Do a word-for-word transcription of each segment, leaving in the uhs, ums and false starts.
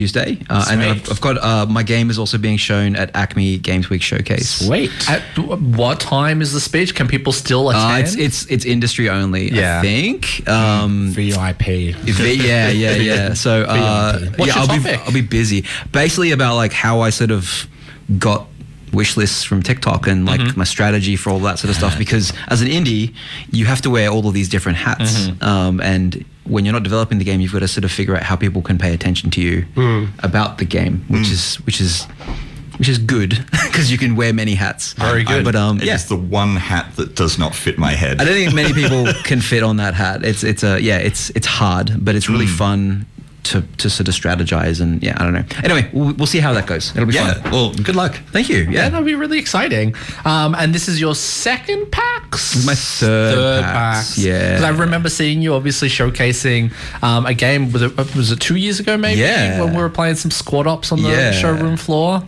Tuesday, uh, and I've, I've got uh, my game is also being shown at Acme Games Week Showcase. Sweet. At what time is the speech? Can people still attend? Uh, it's, it's it's industry only. Yeah. I think. Um, V I P. V, yeah, yeah, yeah. So uh, What's yeah, your I'll topic? be I'll be busy. Basically about like how I sort of got wish lists from TikTok and like mm-hmm. my strategy for all that sort of stuff, because as an indie you have to wear all of these different hats, mm-hmm. um, and when you're not developing the game you've got to sort of figure out how people can pay attention to you mm. about the game, which mm. is which is which is good because you can wear many hats. Very good. Uh, but um, it yeah. is the one hat that does not fit my head. I don't think many people can fit on that hat. It's it's a yeah it's it's hard, but it's really mm. fun to to sort of strategize, and yeah, I don't know. Anyway, we'll, we'll see how that goes. It'll be yeah, fun. Well, good luck. Thank you. Yeah, yeah, that'll be really exciting. Um, and this is your second PAX? This is my third, third PAX. PAX. Yeah. Because I remember seeing you obviously showcasing um, a game, was it, was it two years ago maybe? Yeah. When we were playing some squad ops on the yeah. showroom floor.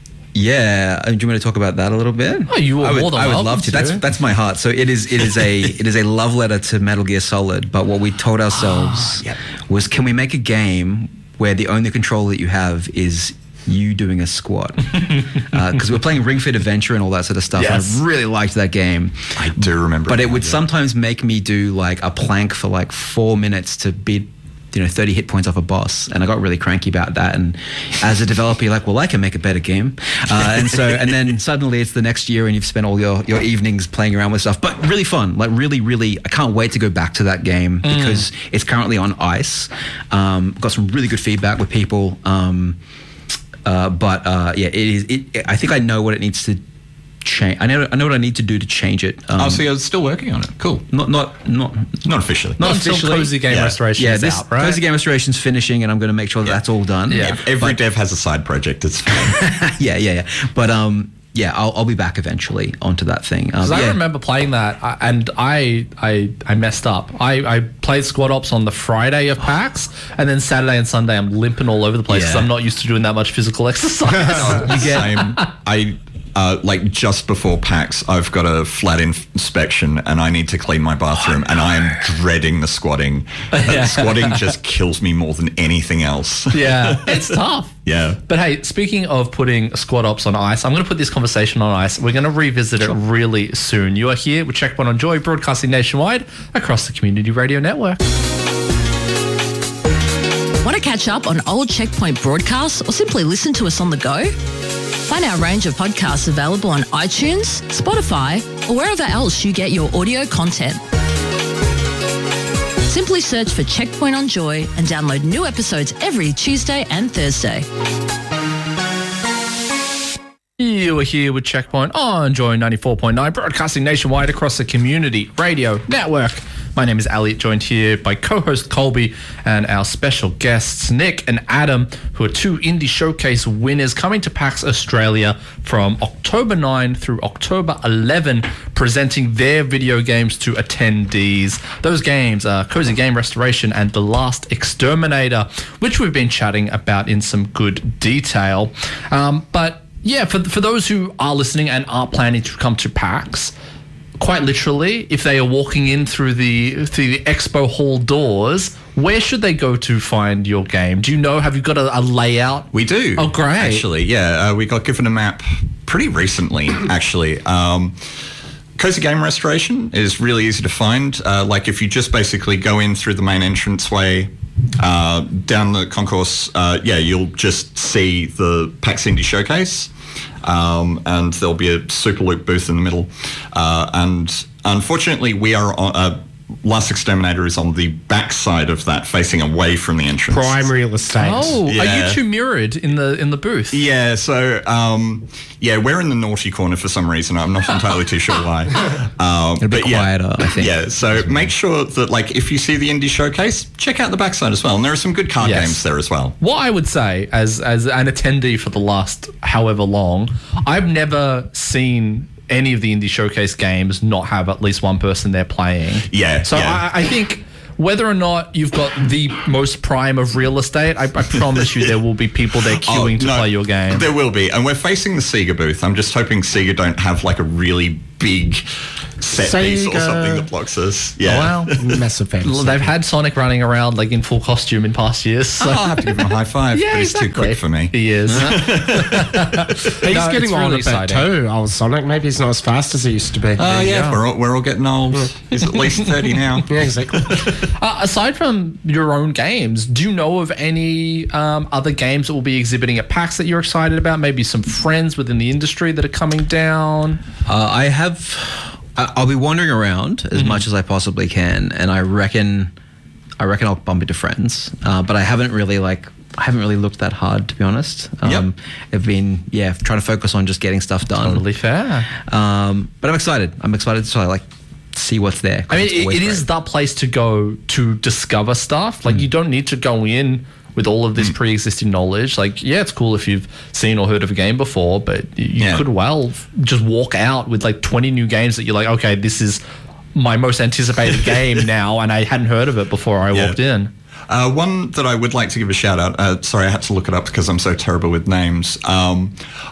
Yeah, do you want me to talk about that a little bit? Oh, you were I would, more than I would welcome love to. to. That's that's my heart. So it is it is a it is a love letter to Metal Gear Solid. But what we told ourselves oh, yep. was, can we make a game where the only control that you have is you doing a squat? Because uh, we're playing Ring Fit Adventure and all that sort of stuff. Yes. And I really liked that game. I do remember. But that, it would yeah. sometimes make me do like a plank for like four minutes to beat, you know, thirty hit points off a boss, and I got really cranky about that. And as a developer, you're like, well, I can make a better game. Uh, and so, and then suddenly it's the next year, and you've spent all your your evenings playing around with stuff. But really fun, like really, really, I can't wait to go back to that game mm. because it's currently on ice. Um, got some really good feedback with people. Um, uh, but uh, yeah, it is. It, I think I know what it needs to change. I know. I know what I need to do to change it. Um, oh, so you're still working on it. Cool. Not, not, not, not officially. Not, not until officially. Cozy Game yeah. Restoration yeah, is this out, right? Cozy Game Restoration's finishing, and I'm going to make sure that yeah. that's all done. Yeah. Every but, dev has a side project. It's fine. yeah, yeah, yeah. But um, yeah, I'll, I'll be back eventually onto that thing. Because um, yeah. I remember playing that, and I I I messed up. I, I played Squad Ops on the Friday of PAX, and then Saturday and Sunday I'm limping all over the place because Yeah. I'm not used to doing that much physical exercise. You get, Same. I uh, like just before PAX, I've got a flat inspection, and I need to clean my bathroom, and I am dreading the squatting. Yeah. Squatting just kills me more than anything else. Yeah, it's tough. Yeah. But hey, speaking of putting Squad Ops on ice, I'm going to put this conversation on ice. We're going to revisit sure. it really soon. You are here with Checkpoint on Joy, broadcasting nationwide across the Community Radio Network. Want to catch up on old Checkpoint broadcasts or simply listen to us on the go? Find our range of podcasts available on iTunes, Spotify, or wherever else you get your audio content. Simply search for Checkpoint on Joy and download new episodes every Tuesday and Thursday. You are here with Checkpoint on Joy ninety-four point nine, broadcasting nationwide across the Community Radio Network. My name is Elliot, joined here by co-host Colby and our special guests, Nick and Adam, who are two Indie Showcase winners coming to PAX Australia from October ninth through October eleventh, presenting their video games to attendees. Those games are Cozy Game Restoration and The Last Exterminator, which we've been chatting about in some good detail. Um, but yeah, for, for those who are listening and are planning to come to PAX, quite literally, if they are walking in through the through the expo hall doors, where should they go to find your game? Do you know? Have you got a, a layout? We do. Oh, great. Actually, yeah. Uh, we got given a map pretty recently, actually. Um, Cozy Game Restoration is really easy to find. Uh, like if you just basically go in through the main entranceway, uh, down the concourse, uh, yeah, you'll just see the PAX Indie Showcase. Um, and there'll be a Superloop booth in the middle. Uh, and unfortunately, we are on, uh, Last Exterminator is on the back side of that, facing away from the entrance. Prime real estate. Oh, yeah. Are you two mirrored in the in the booth? Yeah, so, um, yeah, we're in the naughty corner for some reason. I'm not entirely too sure why. Um, It'll be but yeah, quieter, I think. Yeah, so make sure that, like, if you see the Indie Showcase, check out the backside as well. And there are some good card Yes. games there as well. What I would say, as as an attendee for the last however long, I've never seen any of the Indie Showcase games not have at least one person there playing. Yeah. So yeah. I, I think whether or not you've got the most prime of real estate, I, I promise you there will be people there queuing Oh, to no, play your game. There will be. And we're facing the Sega booth. I'm just hoping Sega don't have like a really big set piece or Sega. something that blocks us. Yeah. Wow. Massive fan. Well, they've had Sonic running around like in full costume in past years. So. I'll have to give him a high five, Yeah, but he's exactly. too quick for me. He is. He's No, getting it's on really a bit exciting. too. Old Sonic. Maybe he's not as fast as he used to be. Oh, you yeah, go. we're all, we're all getting old. He's at least thirty now. yeah, exactly. Uh, aside from your own games, do you know of any um, other games that will be exhibiting at PAX that you're excited about? Maybe some friends within the industry that are coming down? Uh, I have. I- I'll be wandering around as much as I possibly can, and I reckon, I reckon I'll bump into friends. Uh, but I haven't really like. I haven't really looked that hard, to be honest. Um, Yep. I've been, yeah, trying to focus on just getting stuff done. Totally fair. Um, but I'm excited. I'm excited to like see what's there. 'cause I mean, it's it, always it great. is the place to go to discover stuff. Like, you don't need to go in with all of this pre-existing knowledge. Like, yeah, it's cool if you've seen or heard of a game before, but y- you Yeah. could well f- just walk out with like twenty new games that you're like, okay, this is my most anticipated game now, and I hadn't heard of it before I Yeah. walked in. Uh, one that I would like to give a shout out. Uh, sorry, I had to look it up because I'm so terrible with names. Um,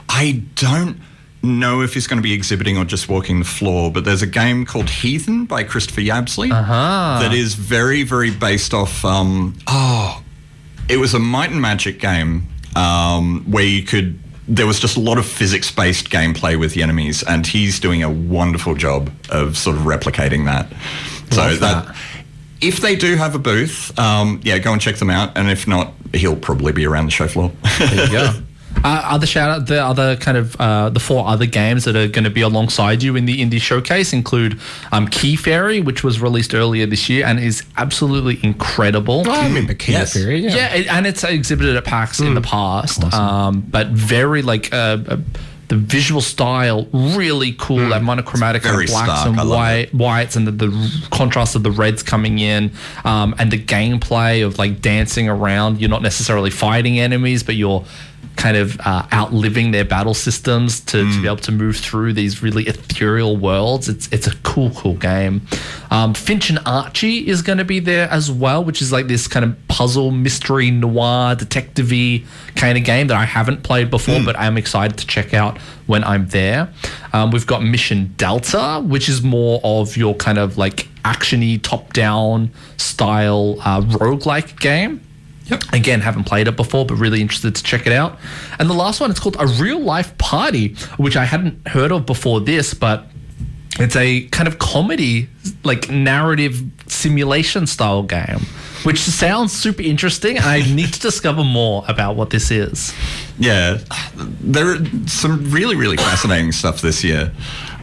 I don't know if he's going to be exhibiting or just walking the floor, but there's a game called Heathen by Christopher Yabsley Uh-huh. that is very, very based off. Um, oh, it was a Might and Magic game um, where you could. There was just a lot of physics-based gameplay with the enemies, and he's doing a wonderful job of sort of replicating that. So Love that. that. If they do have a booth, um, yeah, go and check them out. And if not, he'll probably be around the show floor. There you go. Uh, other shout out, the other kind of uh, the four other games that are going to be alongside you in the indie showcase include um, Key Fairy, which was released earlier this year and is absolutely incredible. I remember Key Yes. Fury. Yeah. Yeah, it, and it's exhibited at PAX in the past, um, but very like uh, uh, the visual style really cool. That monochromatic kind very of blacks stark. and I love white, whites, and the, the contrast of the reds coming in, um, and the gameplay of like dancing around. You're not necessarily fighting enemies, but you're kind of uh, outliving their battle systems to, to be able to move through these really ethereal worlds. It's it's a cool, cool game. Um, Finch and Archie is going to be there as well, which is like this kind of puzzle, mystery, noir, detective-y kind of game that I haven't played before, but I'm excited to check out when I'm there. Um, we've got Mission Delta, which is more of your kind of like action-y, top-down style uh, roguelike game. Yep. Again, haven't played it before, but really interested to check it out. And the last one, it's called A Real Life Party, which I hadn't heard of before this, but it's a kind of comedy, like narrative simulation style game, which sounds super interesting. And I need to discover more about what this is. Yeah, there are some really, really fascinating stuff this year.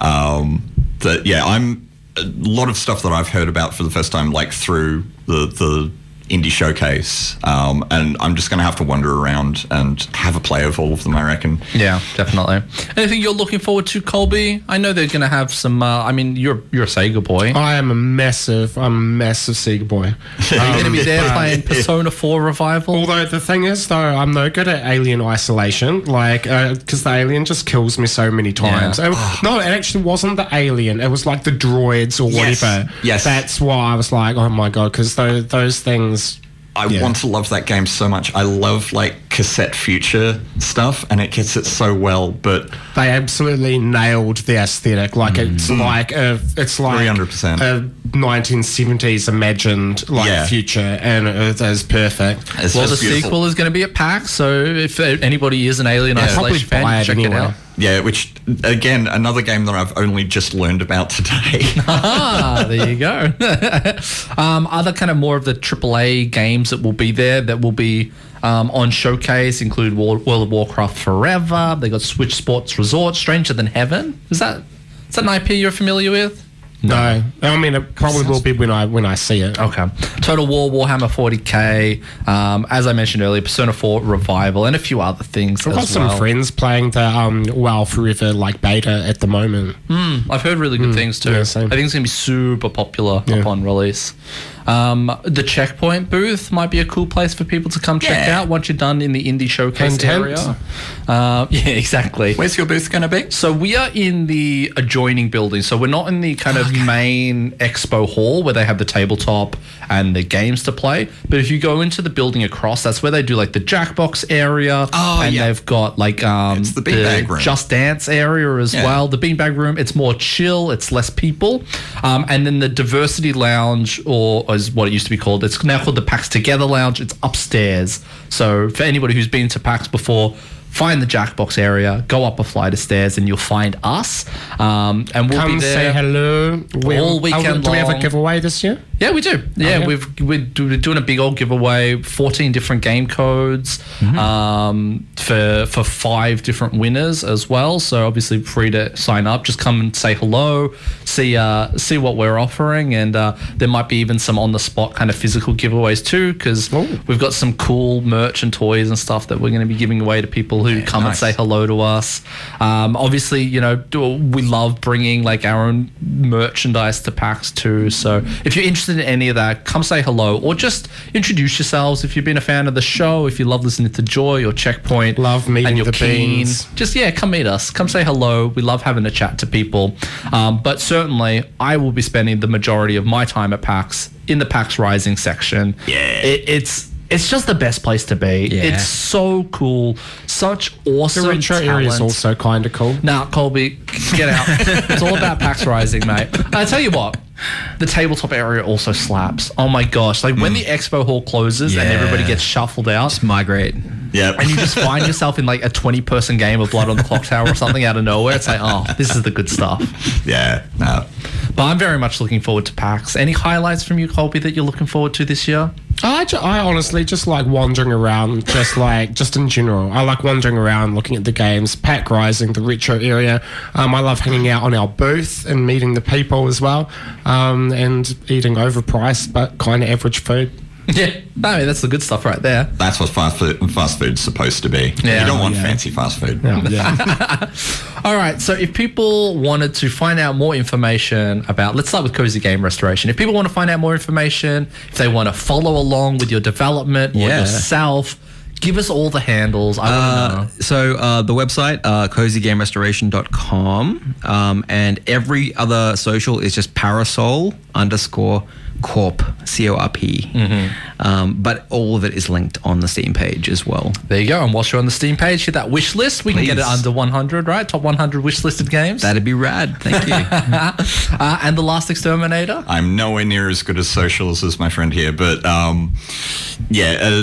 Um, that yeah, I'm a lot of stuff that I've heard about for the first time, like through the the indie showcase, um, and I'm just going to have to wander around and have a play of all of them, I reckon. Yeah, definitely. Anything you're looking forward to, Colby? I know they're going to have some. Uh, I mean, you're you're a Sega boy. I am a massive, I'm a massive Sega boy. Are you going to be there Um, playing Persona four Revival? Although the thing is, though, I'm no good at Alien Isolation, like, because the Alien just kills me so many times. Yeah. It- no, it actually wasn't the Alien. It was like the droids or Yes. whatever. Yes. That's why I was like, oh my god, because those, those things. I Yeah. want to love that game so much. I love like cassette future stuff, and it gets it so well. But They absolutely nailed the aesthetic. Like it's like a, it's like three hundred percent. a nineteen seventies imagined like Yeah. future, and it is perfect. it's Well, the just beautiful. sequel is going to be at PAX, so if anybody is an Alien I'll probably Isolation fan, buy it check anyway. it out. Yeah, which again, another game that I've only just learned about today. Ah, there you go. um, other kind of more of the triple A games that will be there that will be um, on showcase include War- World of Warcraft Forever. They got Switch Sports Resort, Stranger Than Heaven. Is that is that an I P you're familiar with? No, I mean it probably will be when I when I see it. Okay. Total War, Warhammer forty K, um, as I mentioned earlier, Persona four Revival, and a few other things I've got as some well. friends playing the um, WoW Forever like beta at the moment. I've heard really good things too. yeah, I same. think it's going to be super popular Yeah. upon release. Um, the Checkpoint booth might be a cool place for people to come check Yeah. out once you're done in the indie showcase Content. area. Uh, yeah, exactly. Where's your booth going to be? So we are in the adjoining building. So we're not in the kind of main expo hall where they have the tabletop and the games to play. But if you go into the building across, that's where they do like the Jackbox area. Oh, and yeah. they've got like um, It's the beanbag room. Just Dance area as Yeah. well. The beanbag room, it's more chill. It's less people. Um, and then the Diversity Lounge, or is what it used to be called. It's now called the PAX Together Lounge. It's upstairs. So for anybody who's been to PAX before, find the Jackbox area, go up a flight of stairs, and you'll find us. Um, and we'll Come be say there. hello. We'll- All weekend oh, Do we have a long. giveaway this year? Yeah, we do. Yeah, yeah. we've we're do- we're doing a big old giveaway, fourteen different game codes um, for for five different winners as well. So obviously free to sign up. Just come and say hello, see uh, see what we're offering, and uh, there might be even some on the spot kind of physical giveaways too, because Ooh. we've got some cool merch and toys and stuff that we're going to be giving away to people who come nice. and say hello to us. Um, obviously, you know, do, we love bringing like our own merchandise to PAX too. So if you're interested in any of that, come say hello or just introduce yourselves. If you've been a fan of the show, if you love listening to Joy or Checkpoint, Love meeting and you're the keen, beans. just yeah, come meet us. Come say hello. We love having a chat to people. Um, but certainly, I will be spending the majority of my time at PAX in the PAX Rising section. Yeah. it, it's. It's just the best place to be. Yeah. It's so cool. Such awesome The retro talent. area is also kind of cool. Now, Colby, get out. It's all about PAX Rising, mate. I tell you what, the tabletop area also slaps. Oh my gosh. Like when the expo hall closes and Yeah. everybody gets shuffled out, Just migrate. Yeah. and you just find yourself in like a twenty person game of Blood on the Clock Tower or something out of nowhere, it's like, oh, this is the good stuff. yeah. No. But I'm very much looking forward to PAX. Any highlights from you, Colby, that you're looking forward to this year? I, ju- I honestly just like wandering around, just like, just in general. I like wandering around, looking at the games, PAX Rising, the retro area. Um, I love hanging out on our booth and meeting the people as well, um, and eating overpriced but kind of average food. Yeah, I mean, that's the good stuff right there. That's what fast food fast food's supposed to be. Yeah. You don't want Yeah. fancy fast food. Yeah. All right, so if people wanted to find out more information about, let's start with Cozy Game Restoration. If people want to find out more information, if they want to follow along with your development or Yeah. yourself, give us all the handles. I want to Uh, know. so uh, the website, uh, cozy game restoration dot com, um, and every other social is just parasol underscore corp, C O R P. Um, but all of it is linked on the Steam page as well. There you go. And whilst you're on the Steam page, hit that wish list. We can get it Please. under one hundred, right? Top one hundred wish listed games. That'd be rad. Thank you. uh, and The Last Exterminator. I'm nowhere near as good as socials as my friend here, but um, yeah, uh,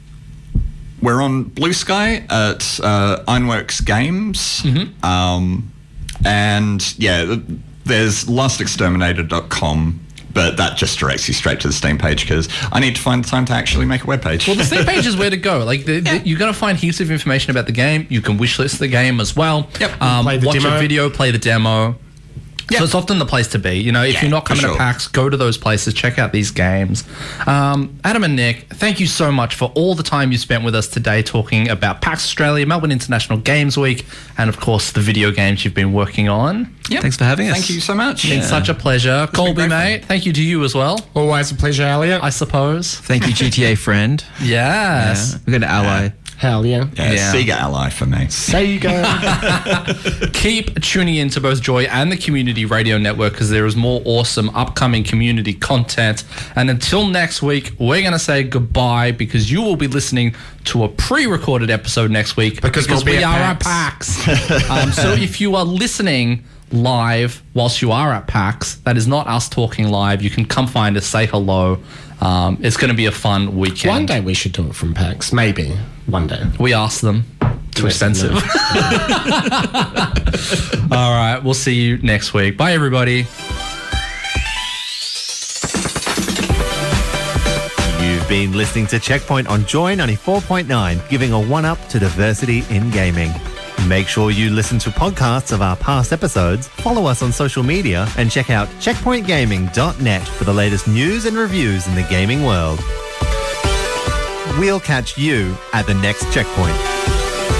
we're on Blue Sky at uh, Ironworks Games, um, and yeah, there's last exterminator dot com. But that just directs you straight to the Steam page because I need to find the time to actually make a web page. Well, the Steam page is where to go. Like, the, the, you're going to find heaps of information about the game. You can wishlist the game as well. Yep. Um, Play the watch demo. a video, play the demo. So it's often the place to be. You know, if Yeah, you're not for coming to sure. PAX, go to those places, check out these games. Um, Adam and Nick, thank you so much for all the time you spent with us today talking about PAX Australia, Melbourne International Games Week, and of course the video games you've been working on. Yep. Thanks for having us. Thank you so much. It's such a pleasure. Colby, great fun. mate, thank you to you as well, Always a pleasure, Elliot. I suppose. Thank you, G T A friend. Yes. Yeah. We're going to ally. Hell yeah. Yeah, Yeah. Sega ally for me. Sega. Keep tuning in to both Joy and the Community Radio Network because there is more awesome upcoming community content. And until next week, we're going to say goodbye because you will be listening to a pre-recorded episode next week Because we'll be we at are at PAX. PAX. um, so if you are listening live whilst you are at PAX, that is not us talking live. You can come find us, say hello. Um, it's going to be a fun weekend. One day we should do it from PAX. Maybe. One day. We asked them. Too Yes, expensive. no. All right. We'll see you next week. Bye, everybody. You've been listening to Checkpoint on Joy ninety-four point nine, giving a one-up to diversity in gaming. Make sure you listen to podcasts of our past episodes, follow us on social media, and check out checkpoint gaming dot net for the latest news and reviews in the gaming world. We'll catch you at the next checkpoint.